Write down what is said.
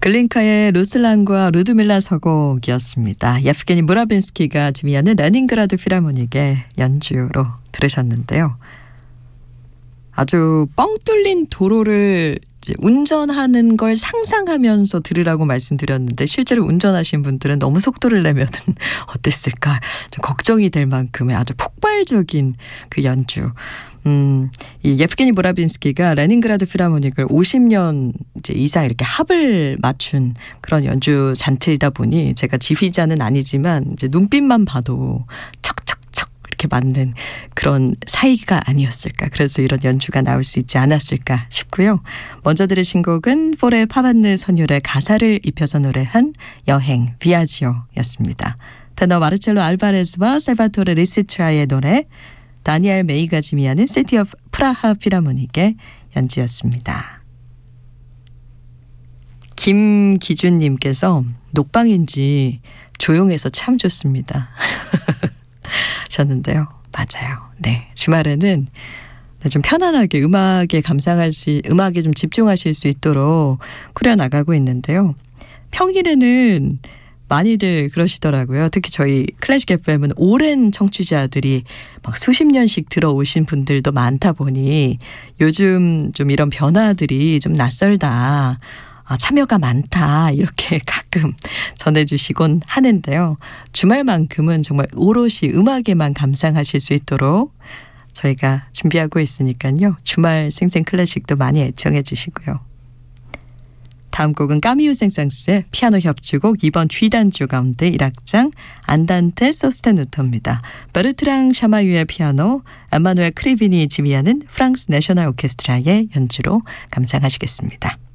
글린카의 루슬란과 루드밀라 서곡이었습니다. 예프게니 무라빈스키가 지휘하는 레닌그라드 필하모닉의 연주로 들으셨는데요. 아주 뻥 뚫린 도로를 이제 운전하는 걸 상상하면서 들으라고 말씀드렸는데 실제로 운전하신 분들은 너무 속도를 내면 어땠을까 좀 걱정이 될 만큼의 아주 폭발적인 그 연주. 이 예프게니 무라빈스키가 레닌그라드 필하모닉을 50년 이제 이상 이렇게 합을 맞춘 그런 연주 잔트이다 보니 제가 지휘자는 아니지만 이제 눈빛만 봐도 척척척 이렇게 맞는 그런 사이가 아니었을까. 그래서 이런 연주가 나올 수 있지 않았을까 싶고요. 먼저 들으신 곡은 포레 파반느 선율의 가사를 입혀서 노래한 여행 비아지오였습니다. 테너 마르첼로 알바레스와 살바토레 리스트라의 노래 다니엘 메이가 지휘하는 시티 오브 프라하 필하모닉의 연주였습니다. 김기준님께서 녹방인지 조용해서 참 좋습니다. 하셨는데요. 맞아요. 네, 주말에는 좀 편안하게 음악에 좀 집중하실 수 있도록 꾸려나가고 있는데요. 평일에는 많이들 그러시더라고요. 특히 저희 클래식 FM은 오랜 청취자들이 막 수십 년씩 들어오신 분들도 많다 보니 요즘 좀 이런 변화들이 좀 낯설다. 참여가 많다. 이렇게 가끔 전해주시곤 하는데요. 주말만큼은 정말 오롯이 음악에만 감상하실 수 있도록 저희가 준비하고 있으니까요. 주말 생생 클래식도 많이 애청해 주시고요. 다음 곡은 까미유 생상스의 피아노 협주곡 2번 G단주 가운데 1악장 안단테 소스테누토입니다. 베르트랑 샤마유의 피아노, 엠마누엘 크리비니 지휘하는 프랑스 내셔널 오케스트라의 연주로 감상하시겠습니다.